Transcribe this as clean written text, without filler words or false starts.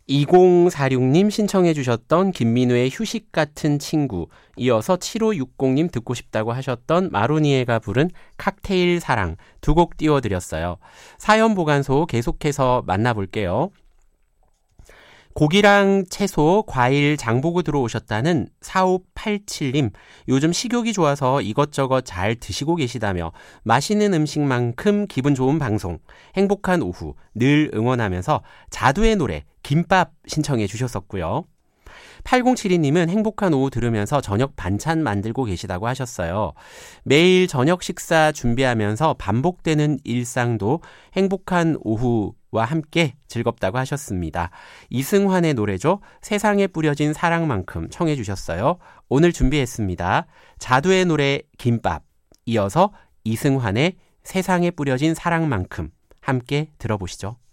2046님 신청해 주셨던 김민우의 휴식 같은 친구, 이어서 7560님 듣고 싶다고 하셨던 마로니에가 부른 칵테일 사랑 두 곡 띄워드렸어요. 사연 보관소 계속해서 만나볼게요. 고기랑 채소, 과일 장보고 들어오셨다는 4587님, 요즘 식욕이 좋아서 이것저것 잘 드시고 계시다며 맛있는 음식만큼 기분 좋은 방송, 행복한 오후 늘 응원하면서 자두의 노래 김밥 신청해 주셨었고요. 8072님은 행복한 오후 들으면서 저녁 반찬 만들고 계시다고 하셨어요. 매일 저녁 식사 준비하면서 반복되는 일상도 행복한 오후와 함께 즐겁다고 하셨습니다. 이승환의 노래죠. 세상에 뿌려진 사랑만큼 청해 주셨어요. 오늘 준비했습니다. 자두의 노래 김밥, 이어서 이승환의 세상에 뿌려진 사랑만큼 함께 들어보시죠.